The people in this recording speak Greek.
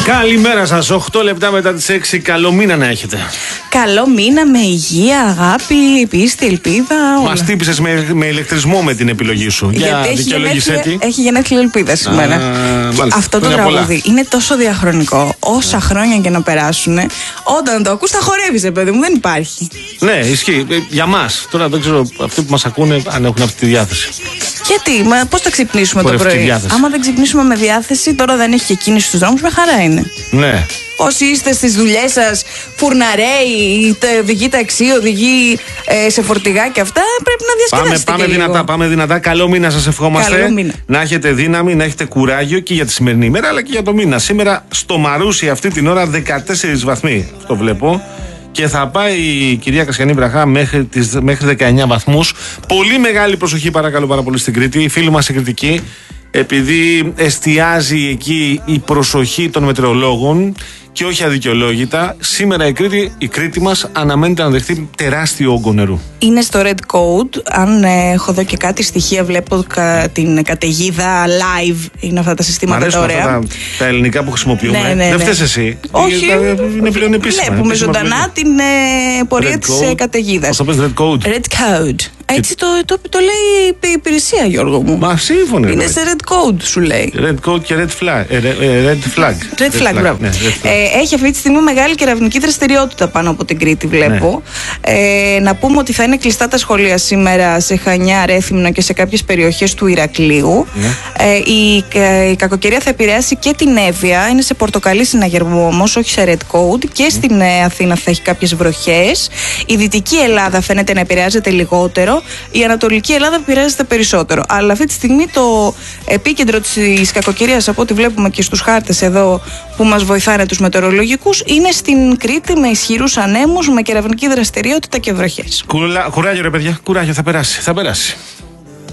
Καλημέρα σας, 8 λεπτά μετά τις 6. Καλό μήνα να έχετε. Καλό μήνα με υγεία, αγάπη, πίστη, ελπίδα. Μας τύπησες με ηλεκτρισμό με την επιλογή σου. Γιατί έχει γενέθλια ελπίδα σήμερα. Αυτό το τραγούδι είναι τόσο διαχρονικό. Όσα χρόνια και να περάσουν, όταν το ακούς, τα χορεύεις, παιδί μου, δεν υπάρχει. Ναι, ισχύει. Για μας. Τώρα δεν ξέρω αυτοί που μας ακούνε αν έχουν αυτή τη διάθεση. Γιατί, πώς θα ξυπνήσουμε το πρωί? Διάθεση. Άμα δεν ξυπνήσουμε με διάθεση, τώρα δεν έχει και κίνηση στους δρόμους, με χαρά είναι. Ναι. Όσοι είστε στις δουλειές σας, φουρναρέοι, είτε οδηγοί ταξί, οδηγοί σε φορτηγά και αυτά, πρέπει να διασκεδάσετε. Πάμε δυνατά. Καλό μήνα σας ευχόμαστε. Καλό μήνα. Να έχετε δύναμη, να έχετε κουράγιο και για τη σημερινή ημέρα αλλά και για το μήνα. Σήμερα στο Μαρούσι αυτή την ώρα 14 βαθμοί. Το βλέπω. Και θα πάει η κυρία Κασιανή Βραχά μέχρι 19 βαθμούς. Πολύ μεγάλη προσοχή, παρακαλώ πάρα πολύ, στην Κρήτη. Οι φίλοι μας στην Κρητική, επειδή εστιάζει εκεί η προσοχή των μετεωρολόγων και όχι αδικαιολόγητα, σήμερα η Κρήτη μας αναμένεται να δεχτεί τεράστιο όγκο νερού. Είναι στο Red Code. Αν έχω εδώ και κάτι στοιχεία, βλέπω την καταιγίδα live. Είναι αυτά τα συστήματα τα ωραία. Αυτά τα ελληνικά που χρησιμοποιούμε. Ναι. Δεν φταίς εσύ. Όχι. Είναι πλέον επίσημα. Βλέπουμε ζωντανά την πορεία της καταιγίδας. Πώς το πες, Red Code? Red Code. Έτσι το λέει η υπηρεσία, Γιώργο μου. Μα σύμφωνα. Είναι σε Red Code, σου λέει. Red Code και Red Flag. Red Flag, μπράβο. Έχει αυτή τη στιγμή μεγάλη κεραυνική δραστηριότητα πάνω από την Κρήτη, βλέπω. Ναι. Να πούμε ότι θα είναι κλειστά τα σχολεία σήμερα σε Χανιά, Ρέθυμνο και σε κάποιες περιοχές του Ηρακλείου. Ναι. Η κακοκαιρία θα επηρεάσει και την Εύβοια. Είναι σε πορτοκαλί συναγερμό όμως, όχι σε Red Code. Και στην Αθήνα θα έχει κάποιες βροχές. Η Δυτική Ελλάδα φαίνεται να επηρεάζεται λιγότερο. Η Ανατολική Ελλάδα επηρεάζεται περισσότερο. Αλλά αυτή τη στιγμή το επίκεντρο της κακοκαιρίας, από ό,τι βλέπουμε και στους χάρτες εδώ που μας βοηθάνε τους μετεωρολογικούς, είναι στην Κρήτη με ισχυρούς ανέμους, με κεραυνική δραστηριότητα και βροχές. Κουράγιο, ρε παιδιά, κουράγιο, θα περάσει.